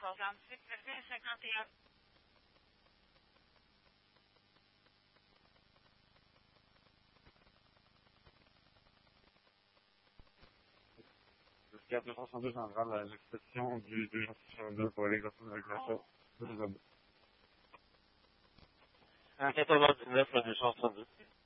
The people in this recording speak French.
58,51. Jusqu'à 262 viendra l'expression du gentil pour l'exercice de l'exercice de l'homme. 99, la 262.